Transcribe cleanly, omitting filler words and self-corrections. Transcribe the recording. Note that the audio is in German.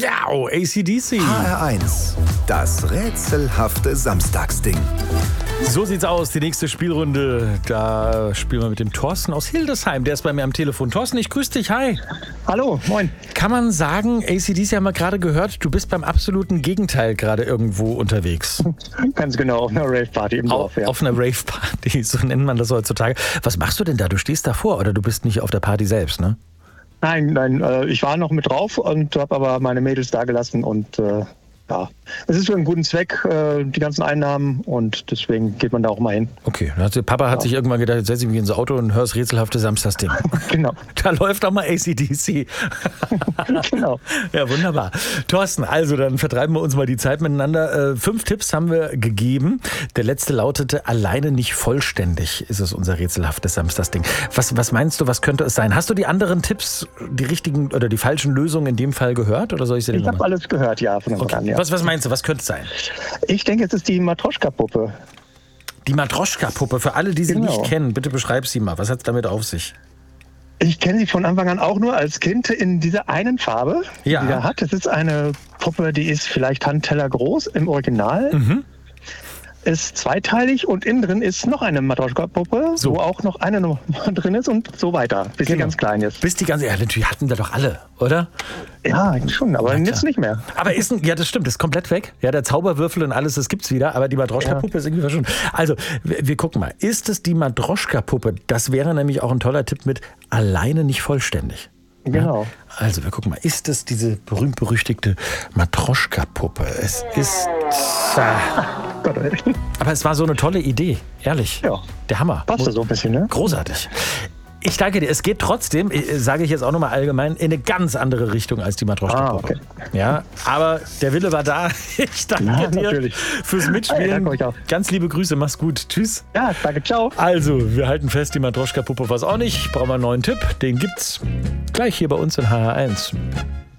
Ja, AC/DC. HR1, das rätselhafte Samstagsding. So sieht's aus, die nächste Spielrunde. Da spielen wir mit dem Thorsten aus Hildesheim. Der ist bei mir am Telefon. Thorsten, ich grüße dich. Hi. Hallo, moin. Kann man sagen, AC/DC haben wir gerade gehört, du bist beim absoluten Gegenteil gerade irgendwo unterwegs. Ganz genau, auf einer Rave-Party im Dorf, ja. Auf einer Rave-Party, so nennt man das heutzutage. Was machst du denn da? Du stehst davor oder du bist nicht auf der Party selbst, ne? Nein, ich war noch mit drauf und habe aber meine Mädels da gelassen und ja, es ist für einen guten Zweck, die ganzen Einnahmen, und deswegen geht man da auch mal hin. Okay, Papa hat sich irgendwann gedacht, jetzt setze ich mich ins Auto und höre das rätselhafte Samstagsding. Genau. Da läuft auch mal AC/DC. Genau. Ja, wunderbar. Thorsten, also dann vertreiben wir uns mal die Zeit miteinander. 5 Tipps haben wir gegeben. Der letzte lautete, alleine nicht vollständig ist es unser rätselhaftes Samstagsding. Was meinst du, was könnte es sein? Hast du die anderen Tipps, die richtigen oder die falschen Lösungen in dem Fall gehört? Oder soll ich sie Ich habe alles gehört, ja, von Anfang an, ja. Was meinst du, was könnte es sein? Ich denke, es ist die Matroschka-Puppe. Die Matroschka-Puppe, für alle, die sie nicht kennen, bitte beschreib sie mal. Was hat es damit auf sich? Ich kenne sie von Anfang an auch nur als Kind in dieser einen Farbe, die Ja. sie da hat. Es ist eine Puppe, die ist vielleicht Handteller groß im Original. Ist zweiteilig und innen drin ist noch eine Matroschka-Puppe, So. wo auch noch eine Nummer drin ist und so weiter, bis sie ganz klein ist. Bis die ganze, ja, natürlich hatten wir doch alle, oder? Ja, schon, aber Na jetzt klar. nicht mehr. Aber ja, das stimmt, ist komplett weg. Ja, der Zauberwürfel und alles, das gibt's wieder, aber die Matroschka-Puppe ist irgendwie verschwunden. Also, wir gucken mal. Ist es die Matroschka-Puppe? Das wäre nämlich auch ein toller Tipp mit alleine nicht vollständig. Genau. Also, wir gucken mal. Ist es diese berühmt-berüchtigte Matroschka-Puppe? Es ist... Gott, ey. Aber es war so eine tolle Idee, ehrlich. Ja. Der Hammer. Passt da so ein bisschen, ne? Großartig. Ich danke dir. Es geht trotzdem, sage ich jetzt auch nochmal allgemein, in eine ganz andere Richtung als die Matroschka-Puppe. Okay. Ja, aber der Wille war da. Ich danke Ja, dir natürlich. fürs Mitspielen. Hey, danke euch auch. Ganz liebe Grüße, mach's gut. Tschüss. Ja, danke, ciao. Also, wir halten fest, die Matroschka-Puppe war's auch nicht. Brauchen wir einen neuen Tipp. Den gibt's gleich hier bei uns in HR1.